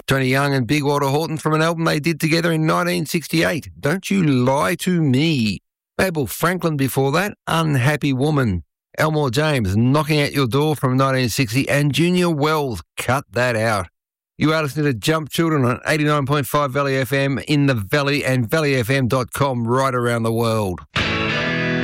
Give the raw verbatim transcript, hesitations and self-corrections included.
Tony Young and Big Walter Horton from an album they did together in nineteen sixty-eight, Don't You Lie to Me. Mabel Franklin before that, Unhappy Woman. Elmore James, Knocking at Your Door from nineteen sixty, and Junior Wells, Cut That Out. You are listening to Jump Children on eighty-nine point five Valley F M in the Valley and valley f m dot com right around the world.